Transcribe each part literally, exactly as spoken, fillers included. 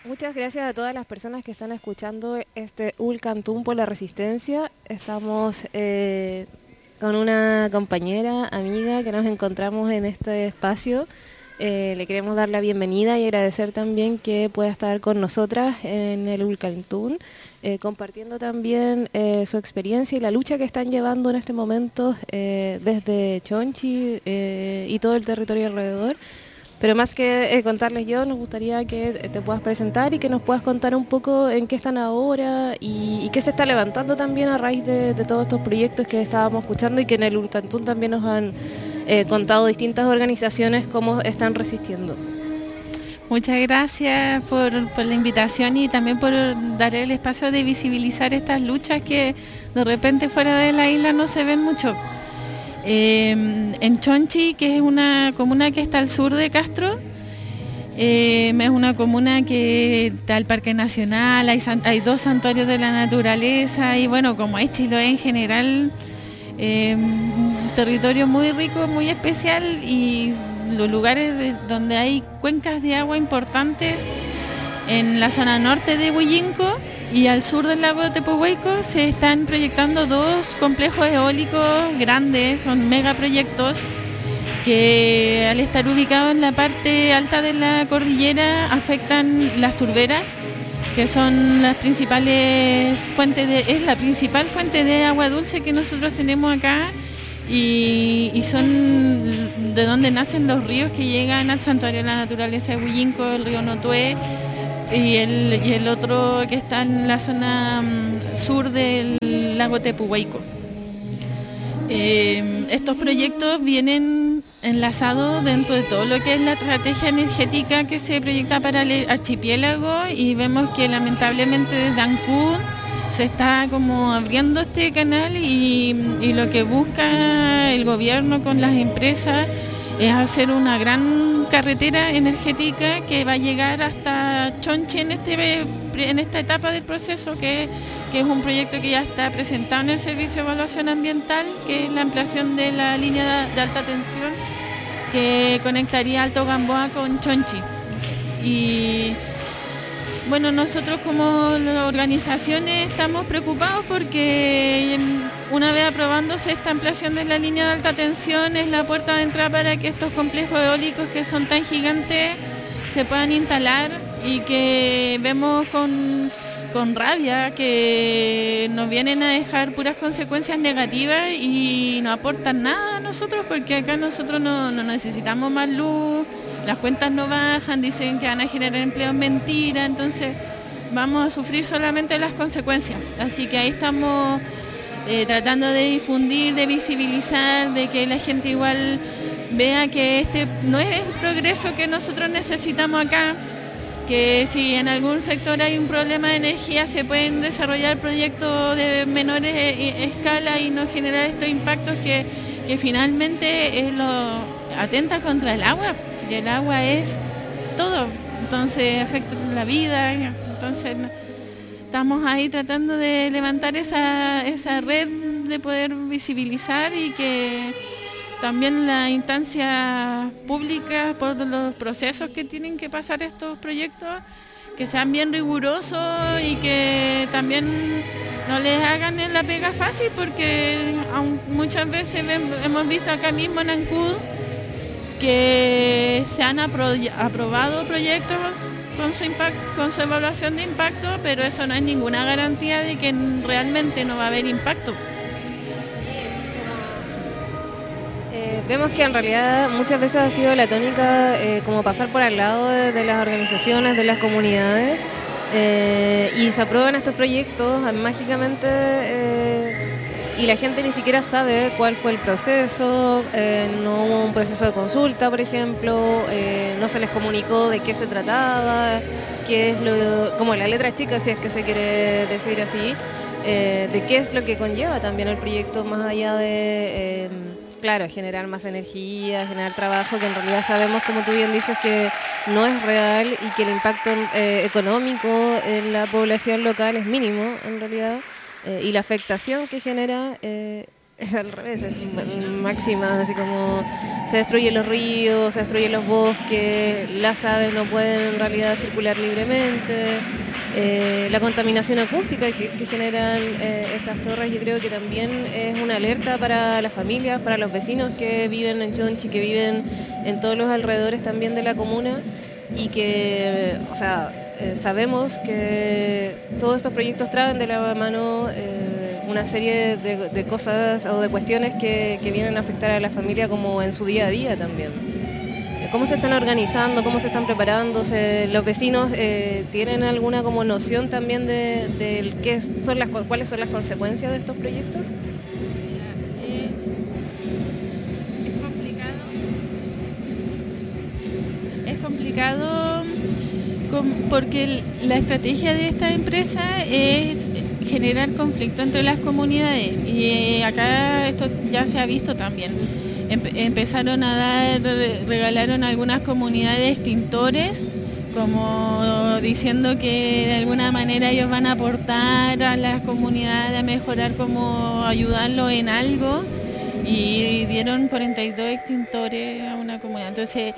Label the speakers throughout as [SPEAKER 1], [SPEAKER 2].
[SPEAKER 1] Muchas gracias a todas las personas que están escuchando este Ulcantún por la Resistencia. Estamos eh, con una compañera, amiga, que nos encontramos en este espacio. Eh, le queremos dar la bienvenida y agradecer también que pueda estar con nosotras en el Ulcantún, eh, compartiendo también eh, su experiencia y la lucha que están llevando en este momento eh, desde Chonchi eh, y todo el territorio alrededor. Pero más que eh, contarles yo, nos gustaría que te puedas presentar y que nos puedas contar un poco en qué están ahora y, y qué se está levantando también a raíz de, de todos estos proyectos que estábamos escuchando y que en el Ulcantún también nos han eh, contado distintas organizaciones cómo están resistiendo.
[SPEAKER 2] Muchas gracias por, por la invitación y también por dar el espacio de visibilizar estas luchas que de repente fuera de la isla no se ven mucho. Eh, en Chonchi, que es una comuna que está al sur de Castro, eh, es una comuna que está el Parque Nacional, hay, hay dos santuarios de la naturaleza y bueno, como es Chiloé en general, eh, un territorio muy rico, muy especial y los lugares de, donde hay cuencas de agua importantes en la zona norte de Huillinco y al sur del lago de Tepuhueco se están proyectando dos complejos eólicos grandes, son megaproyectos que al estar ubicados en la parte alta de la cordillera afectan las turberas, que son las principales fuentes de, es la principal fuente de agua dulce que nosotros tenemos acá y, y son de donde nacen los ríos que llegan al Santuario de la Naturaleza de Huillinco, el río Notué, y el, y el otro que está en la zona um, sur del lago Tepuhueco. Eh, estos proyectos vienen enlazados dentro de todo lo que es la estrategia energética que se proyecta para el archipiélago y vemos que lamentablemente desde Ancud se está como abriendo este canal y, y lo que busca el gobierno con las empresas es hacer una gran carretera energética que va a llegar hasta Chonchi en, este, en esta etapa del proceso, que, que es un proyecto que ya está presentado en el Servicio de Evaluación Ambiental, que es la ampliación de la línea de alta tensión que conectaría Alto Gamboa con Chonchi. Y bueno, nosotros como organizaciones estamos preocupados porque una vez aprobándose esta ampliación de la línea de alta tensión es la puerta de entrada para que estos complejos eólicos que son tan gigantes se puedan instalar y que vemos con, con rabia que nos vienen a dejar puras consecuencias negativas y no aportan nada a nosotros porque acá nosotros no, no necesitamos más luz. Las cuentas no bajan, dicen que van a generar empleo, mentira, entonces vamos a sufrir solamente las consecuencias. Así que ahí estamos eh, tratando de difundir, de visibilizar, de que la gente igual vea que este no es el progreso que nosotros necesitamos acá, que si en algún sector hay un problema de energía se pueden desarrollar proyectos de menores escala y no generar estos impactos que, que finalmente es lo, atenta contra el agua. Y el agua es todo, entonces afecta la vida, entonces estamos ahí tratando de levantar esa, esa red de poder visibilizar y que también las instancias públicas por los procesos que tienen que pasar estos proyectos, que sean bien rigurosos y que también no les hagan en la pega fácil porque muchas veces hemos visto acá mismo en Ancud que se han apro aprobado proyectos con su, con su evaluación de impacto, pero eso no es ninguna garantía de que realmente no va a haber impacto.
[SPEAKER 1] Eh, vemos que en realidad muchas veces ha sido la tónica eh, como pasar por al lado de, de las organizaciones, de las comunidades, eh, y se aprueban estos proyectos mágicamente eh, y la gente ni siquiera sabe cuál fue el proceso, eh, no hubo un proceso de consulta, por ejemplo, eh, no se les comunicó de qué se trataba, qué es lo, como la letra chica, si es que se quiere decir así, eh, de qué es lo que conlleva también el proyecto, más allá de, eh, claro, generar más energía, generar trabajo, que en realidad sabemos, como tú bien dices, que no es real y que el impacto eh, económico en la población local es mínimo, en realidad. Eh, y la afectación que genera eh, es al revés, es máxima, así como se destruyen los ríos, se destruyen los bosques, las aves no pueden en realidad circular libremente, eh, la contaminación acústica que, que generan eh, estas torres, yo creo que también es una alerta para las familias, para los vecinos que viven en Chonchi, que viven en todos los alrededores también de la comuna, y que, o sea, eh, sabemos que todos estos proyectos traen de la mano eh, una serie de, de cosas o de cuestiones que, que vienen a afectar a la familia como en su día a día también. ¿Cómo se están organizando? ¿Cómo se están preparando? ¿Se, los vecinos eh, tienen alguna como noción también de, de qué son las, cuáles son las consecuencias de estos proyectos?
[SPEAKER 2] Eh, es complicado. Es complicado porque la estrategia de esta empresa es generar conflicto entre las comunidades, y acá esto ya se ha visto también. Empezaron a dar, regalaron a algunas comunidades extintores, como diciendo que de alguna manera ellos van a aportar a las comunidades a mejorar, como ayudarlo en algo, y dieron cuarenta y dos extintores a una comunidad. Entonces,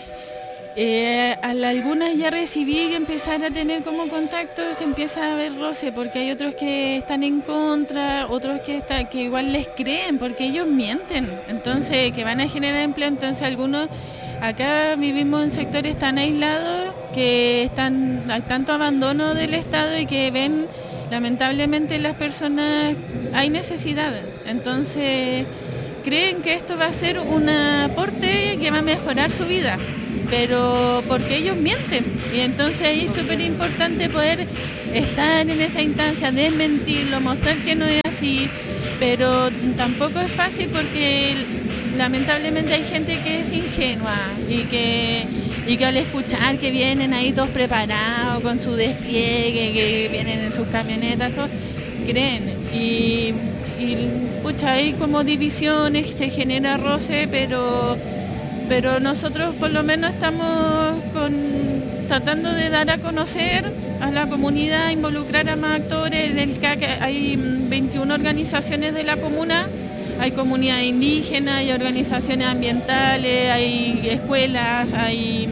[SPEAKER 2] Eh, a algunas ya recibí y empezar a tener como contacto, se empieza a ver roce, porque hay otros que están en contra, otros que, está, que igual les creen, porque ellos mienten, entonces que van a generar empleo. Entonces algunos, acá vivimos en sectores tan aislados que están, hay tanto abandono del Estado y que ven, lamentablemente las personas, hay necesidad, entonces creen que esto va a ser un aporte que va a mejorar su vida, pero porque ellos mienten, y entonces ahí es súper importante poder estar en esa instancia, desmentirlo, mostrar que no es así, pero tampoco es fácil porque lamentablemente hay gente que es ingenua y que, y que al escuchar que vienen ahí todos preparados con su despliegue, que vienen en sus camionetas, todos creen, y, y pucha, hay como divisiones, se genera roce, pero pero nosotros por lo menos estamos con, tratando de dar a conocer a la comunidad, involucrar a más actores. En el C A C hay veintiuna organizaciones de la comuna, hay comunidad indígena, hay organizaciones ambientales, hay escuelas, hay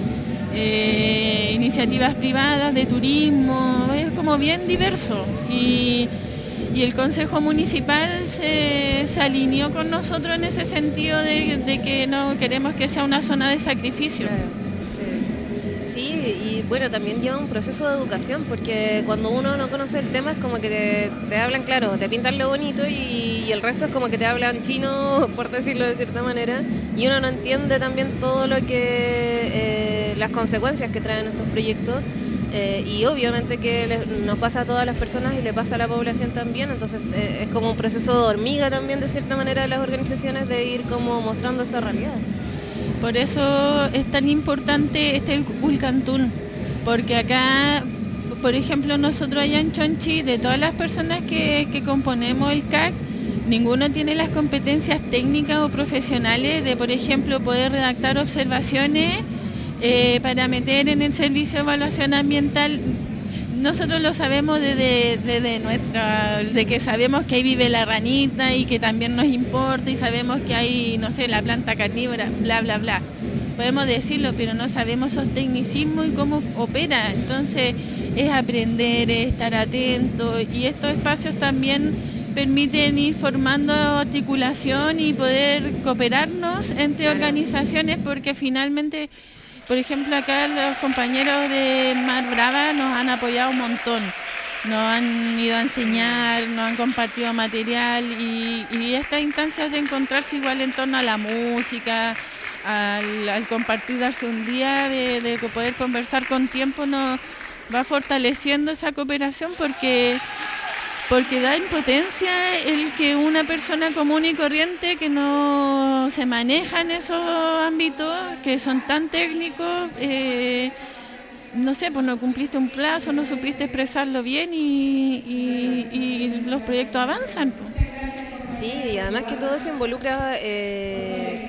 [SPEAKER 2] eh, iniciativas privadas de turismo, es como bien diverso. Y, Y el Consejo Municipal se, se alineó con nosotros en ese sentido de, de que no queremos que sea una zona de sacrificio.
[SPEAKER 1] Claro, sí. Sí, y bueno, también lleva un proceso de educación, porque cuando uno no conoce el tema es como que te, te hablan, claro, te pintan lo bonito y, y el resto es como que te hablan chino, por decirlo de cierta manera, y uno no entiende también todo lo que, eh, las consecuencias que traen estos proyectos. Eh, y obviamente que le, nos pasa a todas las personas y le pasa a la población también, entonces eh, es como un proceso de hormiga también de cierta manera de las organizaciones de ir como mostrando esa realidad.
[SPEAKER 2] Por eso es tan importante este Ulcantún, porque acá, por ejemplo, nosotros allá en Chonchi, de todas las personas que, que componemos el C A C, ninguno tiene las competencias técnicas o profesionales de, por ejemplo, poder redactar observaciones Eh, para meter en el servicio de evaluación ambiental. Nosotros lo sabemos desde de, de, de nuestra, de que sabemos que ahí vive la ranita y que también nos importa, y sabemos que hay, no sé, la planta carnívora, bla, bla, bla. Podemos decirlo, pero no sabemos esos tecnicismos y cómo opera. Entonces es aprender, es estar atento, y estos espacios también permiten ir formando articulación y poder cooperarnos entre organizaciones, porque finalmente, por ejemplo, acá los compañeros de Mar Brava nos han apoyado un montón, nos han ido a enseñar, nos han compartido material, y, y estas instancias de encontrarse igual en torno a la música, al, al compartir, darse un día, de, de poder conversar con tiempo, nos va fortaleciendo esa cooperación, porque porque da impotencia el que una persona común y corriente que no se maneja en esos ámbitos, que son tan técnicos, eh, no sé, pues no cumpliste un plazo, no supiste expresarlo bien, y, y, y los proyectos avanzan, pues.
[SPEAKER 1] Sí, y además que todo eso involucra, eh,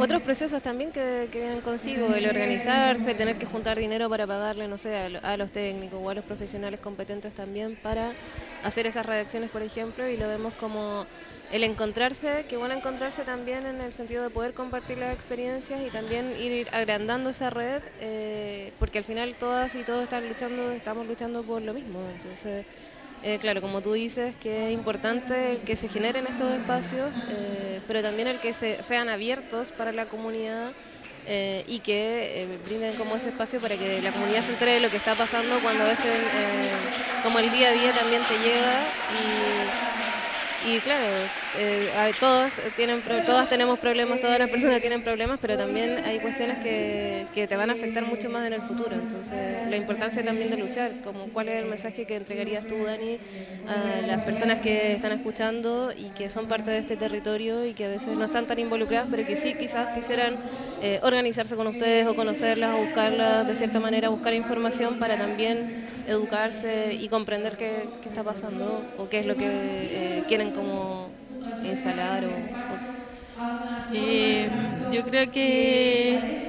[SPEAKER 1] Otros procesos también que, que vienen consigo, el organizarse, el tener que juntar dinero para pagarle, no sé, a, lo- a los técnicos o a los profesionales competentes también para hacer esas redacciones, por ejemplo, y lo vemos como el encontrarse, que bueno encontrarse también en el sentido de poder compartir las experiencias y también ir agrandando esa red, eh, porque al final todas y todos están luchando, estamos luchando por lo mismo, entonces... Eh, claro, como tú dices, que es importante el que se generen estos espacios, eh, pero también el que se, sean abiertos para la comunidad eh, y que eh, brinden como ese espacio para que la comunidad se entere de lo que está pasando cuando a veces eh, como el día a día también te lleva y, y claro, eh, hay- todos tienen, pro- todas tenemos problemas, todas las personas tienen problemas, pero también hay cuestiones que, que te van a afectar mucho más en el futuro. Entonces, la importancia también de luchar, como cuál es el mensaje que entregarías tú, Dani, a las personas que están escuchando y que son parte de este territorio y que a veces no están tan involucradas, pero que sí quizás quisieran eh, organizarse con ustedes o conocerlas o buscarlas de cierta manera, buscar información para también educarse y comprender qué, qué está pasando o qué es lo que eh, quieren como instalar o, o-
[SPEAKER 2] Eh, yo creo que,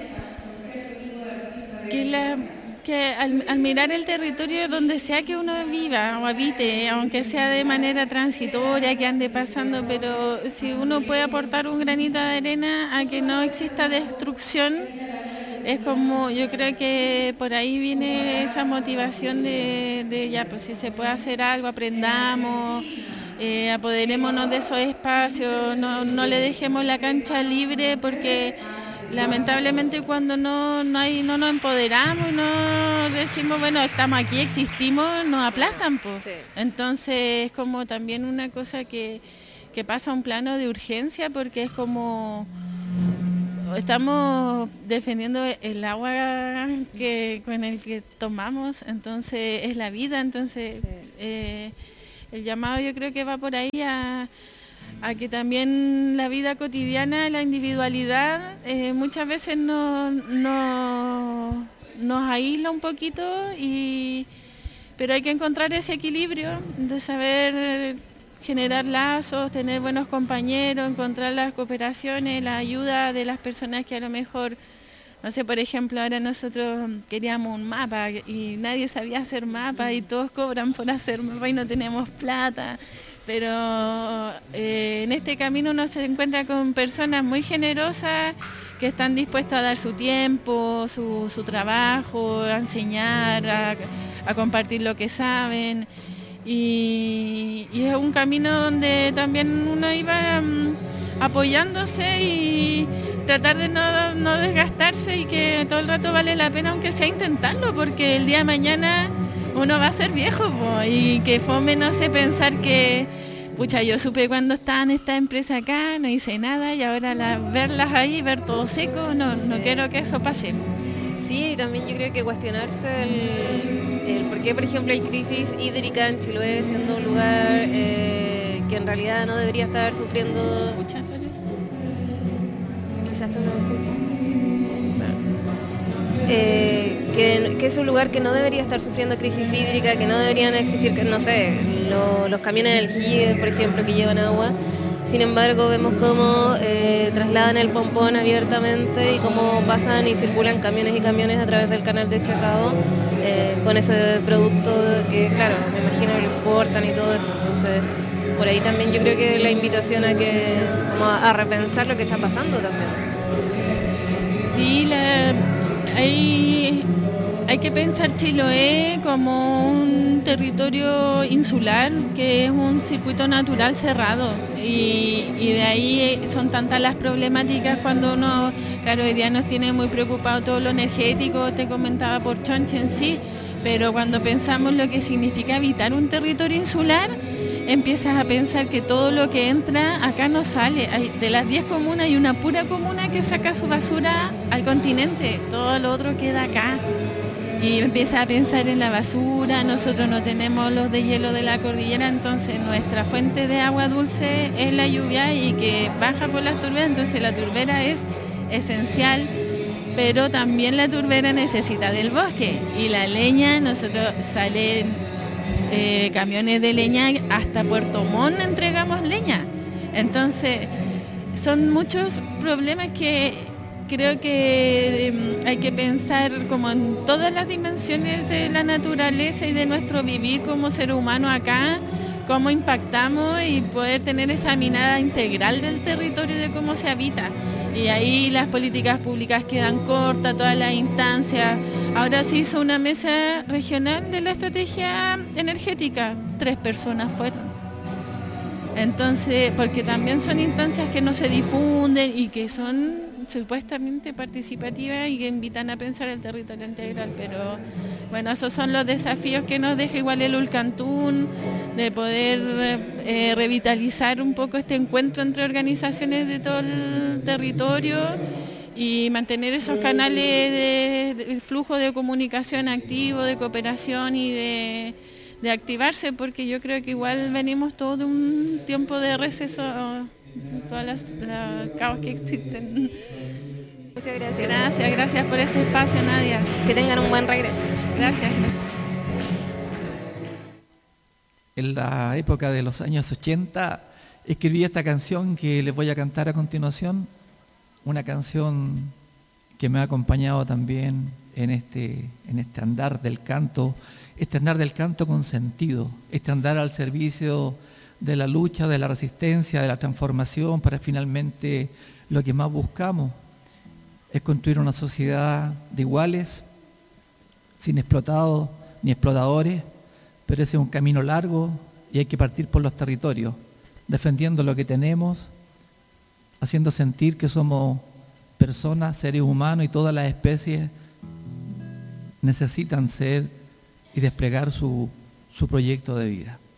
[SPEAKER 2] que, la, que al, al mirar el territorio donde sea que uno viva o habite, aunque sea de manera transitoria, que ande pasando, pero si uno puede aportar un granito de arena a que no exista destrucción, es como, yo creo que por ahí viene esa motivación de, de ya, pues si se puede hacer algo, aprendamos, eh, apoderémonos de esos espacios, no, no le dejemos la cancha libre porque lamentablemente cuando no, no, hay, no nos empoderamos y no decimos, bueno, estamos aquí, existimos, nos aplastan, pues.
[SPEAKER 1] Sí.
[SPEAKER 2] Entonces es como también una cosa que, que pasa a un plano de urgencia porque es como estamos defendiendo el agua que con el que tomamos, entonces es la vida, entonces
[SPEAKER 1] Sí.
[SPEAKER 2] eh, el llamado yo creo que va por ahí a, a que también la vida cotidiana, la individualidad, eh, muchas veces no, no- nos aísla un poquito, y, pero hay que encontrar ese equilibrio de saber eh, generar lazos, tener buenos compañeros, encontrar las cooperaciones, la ayuda de las personas que a lo mejor, no sé, por ejemplo, ahora nosotros queríamos un mapa y nadie sabía hacer mapa y todos cobran por hacer mapa y no tenemos plata. Pero eh, en este camino uno se encuentra con personas muy generosas que están dispuestos a dar su tiempo, su, su trabajo, a enseñar, a, a compartir lo que saben. Y, y es un camino donde también uno iba um, apoyándose y tratar de no, no desgastarse y que todo el rato vale la pena aunque sea intentarlo, porque el día de mañana uno va a ser viejo, po, y que fome, no sé, pensar que pucha, yo supe cuando estaba en esta empresa acá, no hice nada y ahora la, verlas ahí, ver todo seco, no,
[SPEAKER 1] Sí.
[SPEAKER 2] no quiero que eso pase.
[SPEAKER 1] Sí, y también yo creo que cuestionarse el, el por qué, por ejemplo, hay crisis hídrica en Chiloé, siendo un lugar eh, que en realidad no debería estar sufriendo.
[SPEAKER 2] ¿Escuchas, parece?
[SPEAKER 1] Quizás tú no me escuchas. Eh, que, que es un lugar que no debería estar sufriendo crisis hídrica, que no deberían existir, que no sé, lo- los camiones del G I E, por ejemplo, que llevan agua. Sin embargo, vemos cómo eh, trasladan el pompón abiertamente y cómo pasan y circulan camiones y camiones a través del canal de Chacao eh, con ese producto que, claro, me imagino que lo exportan y todo eso. Entonces, por ahí también yo creo que la invitación a que como a, a repensar lo que está pasando también.
[SPEAKER 2] Sí, la, hay, hay que pensar Chiloé como un territorio insular, que es un circuito natural cerrado, y, y de ahí son tantas las problemáticas cuando uno, claro, hoy día nos tiene muy preocupado todo lo energético, te comentaba por Chonche en sí, pero cuando pensamos lo que significa habitar un territorio insular, empiezas a pensar que todo lo que entra acá no sale. Hay, de las diez comunas hay una pura comuna que saca su basura al continente, todo lo otro queda acá. Y empiezas a pensar en la basura, nosotros no tenemos los de hielo de la cordillera, entonces nuestra fuente de agua dulce es la lluvia y que baja por las turberas, entonces la turbera es esencial, pero también la turbera necesita del bosque y la leña, nosotros salen Eh, camiones de leña hasta Puerto Montt entregamos leña. Entonces, son muchos problemas que creo que eh, hay que pensar como en todas las dimensiones de la naturaleza y de nuestro vivir como ser humano acá, cómo impactamos y poder tener esa mirada integral del territorio de cómo se habita. Y ahí las políticas públicas quedan cortas, todas las instancias. Ahora se hizo una mesa regional de la estrategia energética, tres personas fueron. Entonces, porque también son instancias que no se difunden y que son supuestamente participativas y que invitan a pensar el territorio integral, pero bueno, esos son los desafíos que nos deja igual el Ulcantún, de poder eh, revitalizar un poco este encuentro entre organizaciones de todo el territorio y mantener esos canales de, de flujo de comunicación activo, de cooperación y de, de activarse, porque yo creo que igual venimos todos de un tiempo de receso, todas las, las caos que existen.
[SPEAKER 1] Muchas gracias.
[SPEAKER 2] Gracias, gracias por este espacio, Nadia.
[SPEAKER 1] Que tengan un buen regreso.
[SPEAKER 2] Gracias.
[SPEAKER 3] En la época de los años ochenta escribí esta canción que les voy a cantar a continuación, una canción que me ha acompañado también en este, en este andar del canto, este andar del canto con sentido, este andar al servicio de la lucha, de la resistencia, de la transformación, para finalmente lo que más buscamos es construir una sociedad de iguales, sin explotados ni explotadores, pero ese es un camino largo y hay que partir por los territorios, defendiendo lo que tenemos, haciendo sentir que somos personas, seres humanos, y todas las especies necesitan ser y desplegar su, su proyecto de vida.